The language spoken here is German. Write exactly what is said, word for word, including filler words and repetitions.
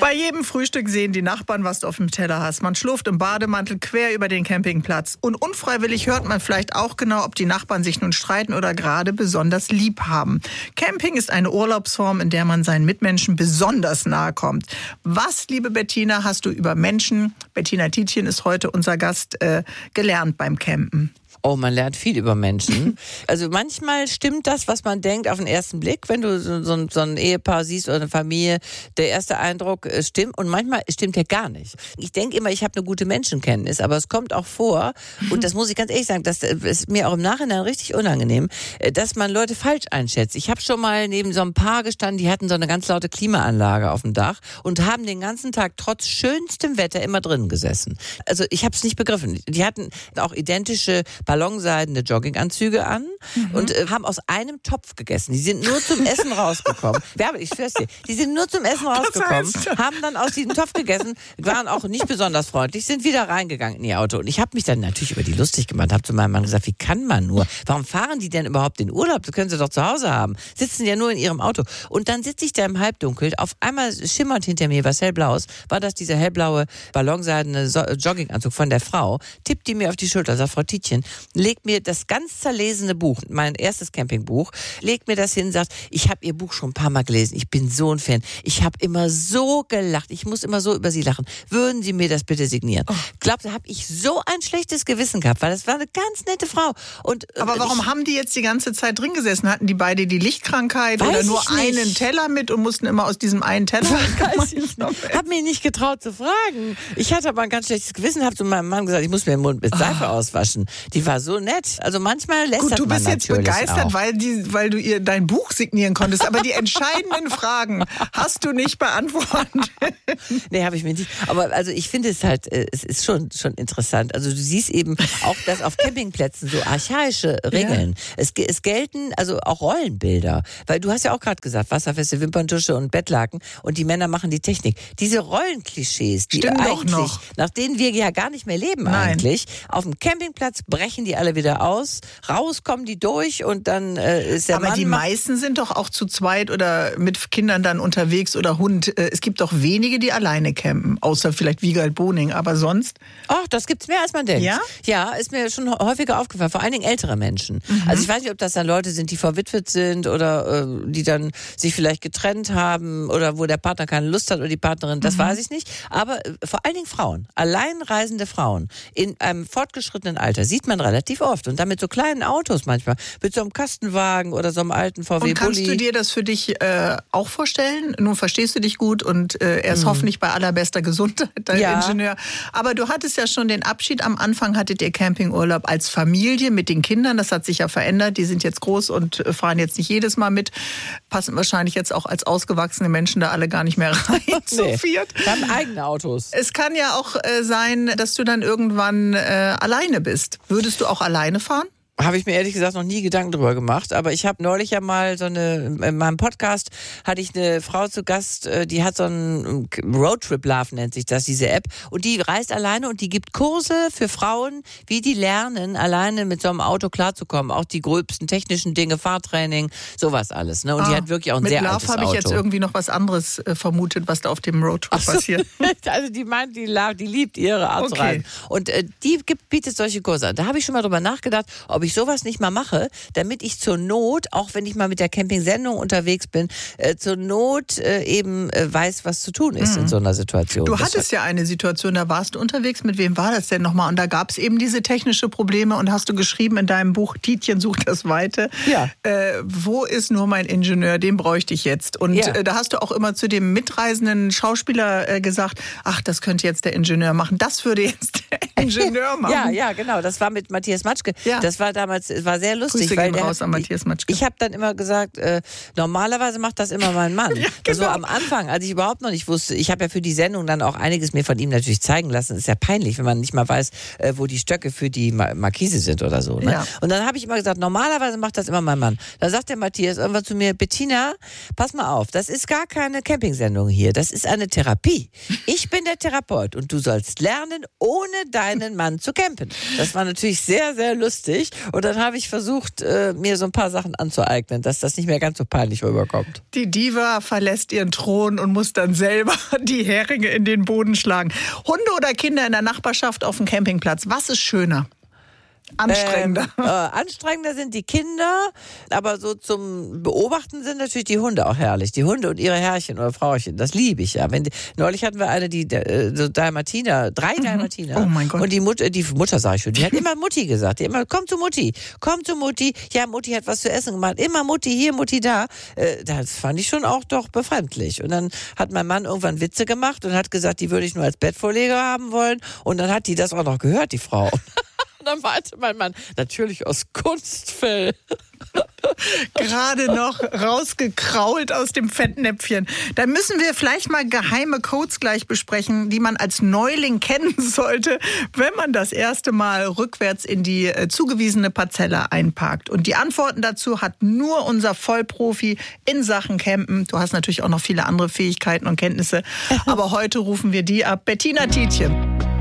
Bei jedem Frühstück sehen die Nachbarn, was du auf dem Teller hast. Man schlurft im Bademantel quer über den Campingplatz. Und unfreiwillig hört man vielleicht auch genau, ob die Nachbarn sich nun streiten oder gerade besonders lieb haben. Camping ist eine Urlaubsform, in der man seinen Mitmenschen besonders nahe kommt. Was, liebe Bettina, hast du über Menschen, Bettina Tietjen ist heute unser Gast, äh, gelernt beim Campen? Oh, man lernt viel über Menschen. Also manchmal stimmt das, was man denkt auf den ersten Blick, wenn du so, so, so ein Ehepaar siehst oder eine Familie, der erste Eindruck äh, stimmt und manchmal stimmt der gar nicht. Ich denke immer, ich habe eine gute Menschenkenntnis, aber es kommt auch vor, und das muss ich ganz ehrlich sagen, das ist mir auch im Nachhinein richtig unangenehm, dass man Leute falsch einschätzt. Ich habe schon mal neben so einem Paar gestanden, die hatten so eine ganz laute Klimaanlage auf dem Dach und haben den ganzen Tag trotz schönstem Wetter immer drinnen gesessen. Also ich habe es nicht begriffen. Die hatten auch identische ballonseidene Jogginganzüge an mhm. und äh, haben aus einem Topf gegessen. Die sind nur zum Essen rausgekommen. Werbe, ich schwör's dir. Die sind nur zum Essen rausgekommen, haben dann aus diesem Topf gegessen, waren auch nicht besonders freundlich, sind wieder reingegangen in ihr Auto. Und ich habe mich dann natürlich über die lustig gemacht, habe zu meinem Mann gesagt, wie kann man nur? Warum fahren die denn überhaupt in Urlaub? Das können sie doch zu Hause haben. Sitzen ja nur in ihrem Auto. Und dann sitze ich da im Halbdunkel, auf einmal schimmert hinter mir was hellblaues. War das dieser hellblaue ballonseidene so- Jogginganzug von der Frau? Tippt die mir auf die Schulter, sagt Frau Tietjen, legt mir das ganz zerlesene Buch, mein erstes Campingbuch, legt mir das hin und sagt, ich habe ihr Buch schon ein paar Mal gelesen, ich bin so ein Fan, ich habe immer so gelacht, ich muss immer so über sie lachen, würden Sie mir das bitte signieren? Oh. Glaubt ihr, habe ich so ein schlechtes Gewissen gehabt, weil das war eine ganz nette Frau. Und, aber warum ich, haben die jetzt die ganze Zeit drin gesessen? Hatten die beide die Lichtkrankheit oder nur einen Teller mit und mussten immer aus diesem einen Teller? Weiß ich nicht. Hab mich nicht getraut zu fragen. Ich hatte aber ein ganz schlechtes Gewissen, habe zu meinem Mann gesagt, ich muss mir den Mund mit Seife oh. auswaschen. Die war so nett. Also manchmal lässt Gut, du bist jetzt begeistert, auch. weil, die, weil du ihr dein Buch signieren konntest. Aber die entscheidenden Fragen hast du nicht beantwortet. Nee, habe ich mir nicht. Aber also ich finde es halt, es ist schon, schon interessant. Also du siehst eben auch, dass auf Campingplätzen so archaische Regeln. Ja. Es, es gelten also auch Rollenbilder. Weil du hast ja auch gerade gesagt, wasserfeste Wimperntusche und Bettlaken und die Männer machen die Technik. Diese Rollenklischees, die Stimmt eigentlich, doch noch. nach denen wir ja gar nicht mehr leben Nein. eigentlich, auf dem Campingplatz brechen die alle wieder aus, raus kommen die durch und dann äh, ist der Aber Mann... die meisten sind doch auch zu zweit oder mit Kindern dann unterwegs oder Hund. Es gibt doch wenige, die alleine campen, außer vielleicht Wiegald Boning, aber sonst... Ach, das gibt's mehr, als man denkt. Ja? Ja, ist mir schon häufiger aufgefallen, vor allen Dingen ältere Menschen. Mhm. Also ich weiß nicht, ob das dann Leute sind, die verwitwet sind oder äh, die dann sich vielleicht getrennt haben oder wo der Partner keine Lust hat oder die Partnerin, das mhm. weiß ich nicht. Aber äh, vor allen Dingen Frauen, alleinreisende Frauen in einem fortgeschrittenen Alter sieht man relativ oft und dann mit so kleinen Autos manchmal, mit so einem Kastenwagen oder so einem alten V W-Bulli. Und kannst du dir das für dich äh, auch vorstellen? Nun verstehst du dich gut und äh, er ist mhm. hoffentlich bei allerbester Gesundheit, dein ja. Ingenieur. Aber du hattest ja schon den Abschied. Am Anfang hattet ihr Campingurlaub als Familie mit den Kindern. Das hat sich ja verändert. Die sind jetzt groß und fahren jetzt nicht jedes Mal mit. Passen wahrscheinlich jetzt auch als ausgewachsene Menschen da alle gar nicht mehr rein zu nee. viert. Wir haben eigene Autos. Es kann ja auch äh, sein, dass du dann irgendwann äh, alleine bist. Würdest du auch alleine fahren? Habe ich mir ehrlich gesagt noch nie Gedanken drüber gemacht, aber ich habe neulich ja mal so eine, in meinem Podcast hatte ich eine Frau zu Gast, die hat so einen Roadtrip Love nennt sich das, diese App, und die reist alleine und die gibt Kurse für Frauen, wie die lernen, alleine mit so einem Auto klarzukommen, auch die gröbsten technischen Dinge, Fahrtraining, sowas alles, ne? Und ah, die hat wirklich auch ein sehr Love altes Auto. Mit Love habe ich jetzt irgendwie noch was anderes äh, vermutet, was da auf dem Roadtrip so. passiert. Also die meint, die, die liebt ihre Art okay. zu reisen. Und äh, die gibt, bietet solche Kurse an. Da habe ich schon mal drüber nachgedacht, ob ich sowas nicht mal mache, damit ich zur Not, auch wenn ich mal mit der Camping-Sendung unterwegs bin, äh, zur Not äh, eben äh, weiß, was zu tun ist mhm. in so einer Situation. Du das hattest ja eine Situation, da warst du unterwegs. Mit wem war das denn nochmal? Und da gab es eben diese technische Probleme und hast du geschrieben in deinem Buch, Tietjen sucht das Weite. Ja. Äh, wo ist nur mein Ingenieur? Den bräuchte ich jetzt. Und ja. äh, da hast du auch immer zu dem mitreisenden Schauspieler äh, gesagt, ach, das könnte jetzt der Ingenieur machen. Das würde jetzt der Ingenieur machen. Ja, ja, genau. Das war mit Matthias Matschke. Ja. Das war damals, war sehr lustig. Grüße weil gehen raus an Matthias Matschke. Ich, ich habe dann immer gesagt, äh, normalerweise macht das immer mein Mann. ja, genau. So am Anfang, als ich überhaupt noch nicht wusste, ich habe ja für die Sendung dann auch einiges mir von ihm natürlich zeigen lassen. Ist ja peinlich, wenn man nicht mal weiß, äh, wo die Stöcke für die Ma- Markise sind oder so. Ne? Ja. Und dann habe ich immer gesagt, normalerweise macht das immer mein Mann. Dann sagt der Matthias irgendwann zu mir, Bettina, pass mal auf, das ist gar keine Campingsendung hier, das ist eine Therapie. Ich bin der Therapeut und du sollst lernen, ohne dein einen Mann zu campen. Das war natürlich sehr, sehr lustig. Und dann habe ich versucht, äh, mir so ein paar Sachen anzueignen, dass das nicht mehr ganz so peinlich rüberkommt. Die Diva verlässt ihren Thron und muss dann selber die Heringe in den Boden schlagen. Hunde oder Kinder in der Nachbarschaft auf dem Campingplatz, was ist schöner? Anstrengender. Ähm, äh, anstrengender sind die Kinder, aber so zum Beobachten sind natürlich die Hunde auch herrlich. Die Hunde und ihre Herrchen oder Frauchen, das liebe ich ja. Wenn die, neulich hatten wir eine, die äh, so Dalmatiner, drei mhm. Dalmatiner. Oh mein Gott. Und die Mutter, die Mutter sag ich schon, die hat immer Mutti gesagt. Die immer, komm zu Mutti, komm zu Mutti. Ja, Mutti hat was zu essen gemacht. Immer Mutti hier, Mutti da. Äh, das fand ich schon auch doch befremdlich. Und dann hat mein Mann irgendwann Witze gemacht und hat gesagt, die würde ich nur als Bettvorleger haben wollen. Und dann hat die das auch noch gehört, die Frau. Dann meinte mein Mann, natürlich aus Kunstfell. Gerade noch rausgekrault aus dem Fettnäpfchen. Da müssen wir vielleicht mal geheime Codes gleich besprechen, die man als Neuling kennen sollte, wenn man das erste Mal rückwärts in die äh, zugewiesene Parzelle einparkt. Und die Antworten dazu hat nur unser Vollprofi in Sachen Campen. Du hast natürlich auch noch viele andere Fähigkeiten und Kenntnisse, aber heute rufen wir die ab. Bettina Tietjen.